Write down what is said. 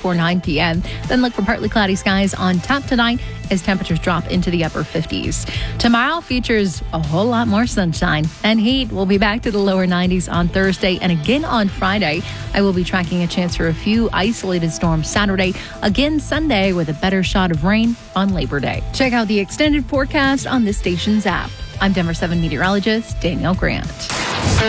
before 9 p.m. Then look for partly cloudy skies on tap tonight as temperatures drop into the upper 50s. Tomorrow features a whole lot more sunshine and heat. We'll be back to the lower 90s on Thursday and again on Friday. I will be tracking a chance for a few isolated storms Saturday, again Sunday with a better shot of rain on Labor Day. Check out the extended forecast on this station's app. I'm Denver 7 meteorologist Danielle Grant.